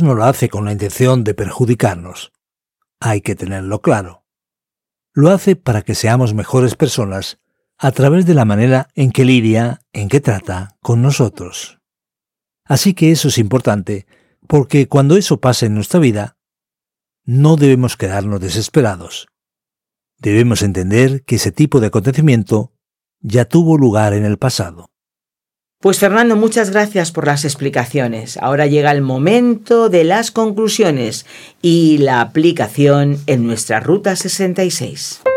no lo hace con la intención de perjudicarnos. Hay que tenerlo claro. Lo hace para que seamos mejores personas a través de la manera en que lidia, en que trata con nosotros. Así que eso es importante, porque cuando eso pasa en nuestra vida, no debemos quedarnos desesperados. Debemos entender que ese tipo de acontecimiento ya tuvo lugar en el pasado. Pues Fernando, muchas gracias por las explicaciones. Ahora llega el momento de las conclusiones y la aplicación en nuestra Ruta 66.